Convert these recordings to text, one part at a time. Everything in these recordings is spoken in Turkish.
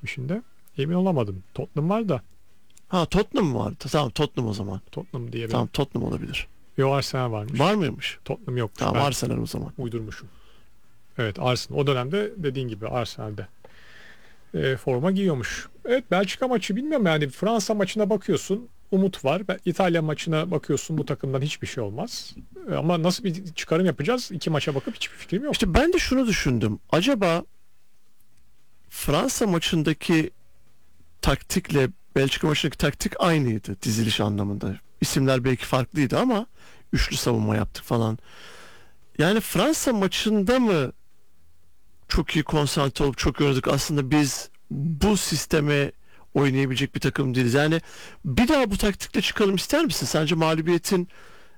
geçmişinde. Emin olamadım. Tottenham var da. Ha, Tottenham mı vardı? Tamam, Tottenham o zaman. Tottenham diye Tamam, Tottenham olabilir. Yo, Arsenal varmış. Var mıymış? Tottenham yokmuş. Tamam, Ben Arsenal o zaman. uydurmuşum. Evet, Arsenal. O dönemde dediğin gibi Arsenal'de forma giyiyormuş. Evet, Belçika maçı bilmiyorum yani, Fransa maçına bakıyorsun umut var. İtalya maçına bakıyorsun bu takımdan hiçbir şey olmaz. Ama nasıl bir çıkarım yapacağız? İki maça bakıp hiçbir fikrim yok. İşte ben de şunu düşündüm. Acaba Fransa maçındaki taktikle Belçika maçındaki taktik aynıydı diziliş anlamında. İsimler belki farklıydı ama üçlü savunma yaptık falan. Yani Fransa maçında mı çok iyi konsantre olup çok oynadık? Aslında biz bu sisteme oynayabilecek bir takım değiliz. Yani bir daha bu taktikle çıkalım ister misin? Sence mağlubiyetin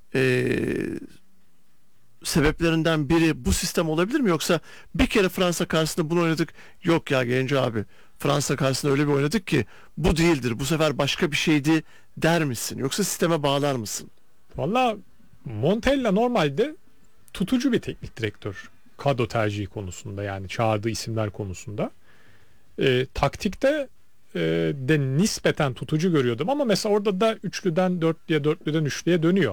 sebeplerinden biri bu sistem olabilir mi? Yoksa bir kere Fransa karşısında bunu oynadık. Yok ya Genco abi, Fransa karşısında öyle bir oynadık ki bu değildir, bu sefer başka bir şeydi der misin? Yoksa sisteme bağlar mısın? Valla Montella normalde tutucu bir teknik direktör. Kadro tercihi konusunda, yani çağırdığı isimler konusunda. Taktikte de nispeten tutucu görüyordum ama mesela orada da üçlüden dörtlüye, dörtlüden üçlüye dönüyor.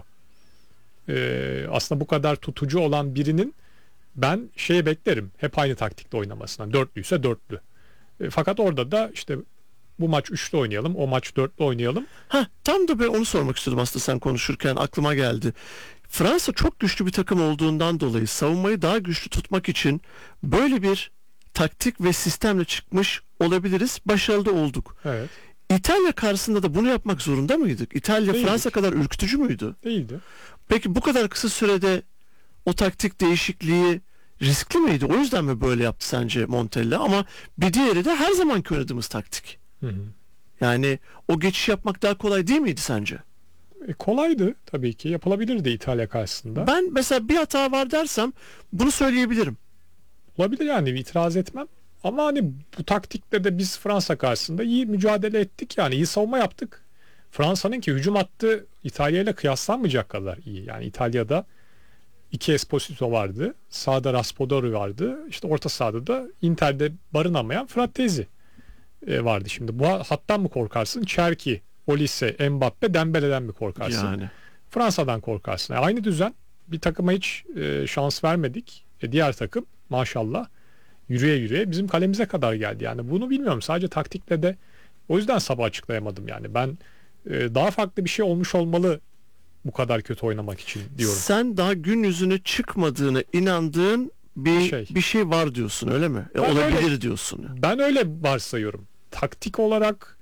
Aslında bu kadar tutucu olan birinin ben beklerim. Hep aynı taktikte oynamasından. Dörtlüyse dörtlü. Fakat orada da işte bu maç üçlü oynayalım, o maç dörtlü oynayalım. Tam da ben onu sormak istiyordum aslında, sen konuşurken aklıma geldi. Fransa çok güçlü bir takım olduğundan dolayı savunmayı daha güçlü tutmak için böyle bir taktik ve sistemle çıkmış olabiliriz. Başarılı da olduk. Evet. İtalya karşısında da bunu yapmak zorunda mıydık? İtalya Değildik. Fransa kadar ürkütücü müydü? Değildi. Peki bu kadar kısa sürede o taktik değişikliği riskli miydi? O yüzden mi böyle yaptı sence Montella? Ama bir diğeri de her zamanki oynadığımız taktik. Hı hı. Yani o geçiş yapmak daha kolay değil miydi sence? Kolaydı tabii ki. Yapılabilirdi İtalya karşısında. Ben mesela bir hata var dersem bunu söyleyebilirim. Olabilir yani, itiraz etmem. Ama hani bu taktikle de biz Fransa karşısında iyi mücadele ettik, yani iyi savunma yaptık. Fransa'nınki hücum hattı İtalya ile kıyaslanmayacak kadar iyi. Yani İtalya'da iki Esposito vardı. Sağda Raspadori vardı. İşte orta sahada da Inter'de barınamayan Frattesi vardı. Şimdi bu hattan mı korkarsın? Cherki, Olise, Mbappe, Dembele'den mi korkarsın? Yani. Fransa'dan korkarsın. Yani aynı düzen, bir takıma hiç şans vermedik. Diğer takım maşallah yürüye yürüye bizim kalemize kadar geldi. Yani bunu bilmiyorum. Sadece taktikle de, o yüzden sabah açıklayamadım yani. Ben daha farklı bir şey olmuş olmalı bu kadar kötü oynamak için diyorum. Sen daha gün yüzüne çıkmadığına inandığın bir şey var diyorsun, öyle mi? Olabilir diyorsun. Ben öyle varsayıyorum. Taktik olarak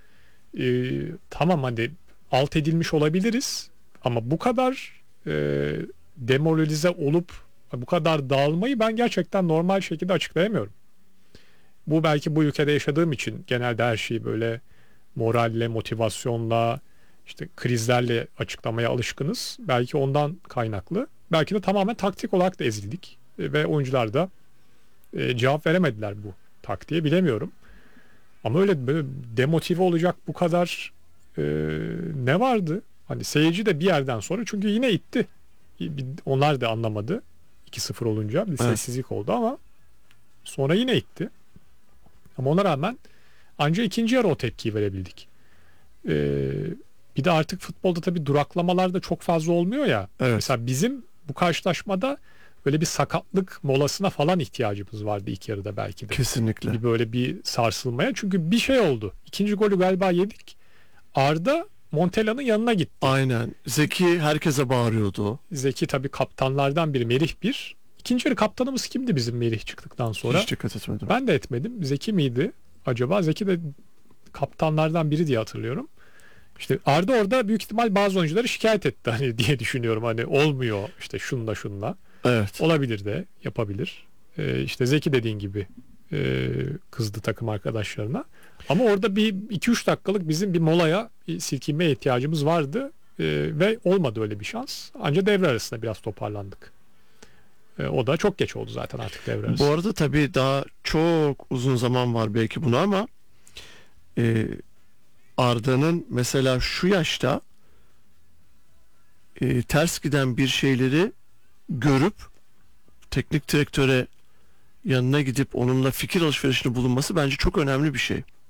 tamam, hani alt edilmiş olabiliriz ama bu kadar demoralize olup bu kadar dağılmayı ben gerçekten normal şekilde açıklayamıyorum. Bu belki bu ülkede yaşadığım için, genelde her şeyi böyle moralle, motivasyonla, işte krizlerle açıklamaya alışkınız. Belki ondan kaynaklı. Belki de tamamen taktik olarak da ezildik ve oyuncular da cevap veremediler bu taktiğe, bilemiyorum. Ama öyle böyle demotive olacak bu kadar ne vardı? Hani seyirci de bir yerden sonra, çünkü yine itti. Onlar da anlamadı. 2-0 olunca bir sessizlik oldu ama sonra yine itti. Ama ona rağmen ancak ikinci yarı o tepkiyi verebildik. Bir de artık futbolda tabii duraklamalar da çok fazla olmuyor ya. Evet. Mesela bizim bu karşılaşmada böyle bir sakatlık molasına falan ihtiyacımız vardı ilk yarıda belki de. Kesinlikle. Bir böyle bir sarsılmaya. Çünkü bir şey oldu. İkinci golü galiba yedik. Arda Montella'nın yanına gitti. Aynen. Zeki herkese bağırıyordu. Zeki tabii kaptanlardan biri. Merih bir. İkinci yarı kaptanımız kimdi bizim Merih çıktıktan sonra? Hiç dikkat etmedim. Ben de etmedim. Zeki miydi acaba? Zeki de kaptanlardan biri diye hatırlıyorum. İşte Arda orada büyük ihtimal bazı oyuncuları şikayet etti hani diye düşünüyorum. Hani olmuyor işte şunla. Evet. Olabilir de, yapabilir. İşte Zeki dediğin gibi kızdı takım arkadaşlarına. Ama orada bir 2-3 dakikalık bizim bir molaya, bir silkinmeye ihtiyacımız vardı. Ve olmadı öyle bir şans. Ancak devre arasında biraz toparlandık. O da çok geç oldu zaten artık devre arası. Bu arada tabii daha çok uzun zaman var belki buna ama Arda'nın mesela şu yaşta ters giden bir şeyleri görüp teknik direktöre yanına gidip onunla fikir alışverişinde bulunması bence çok önemli bir şey.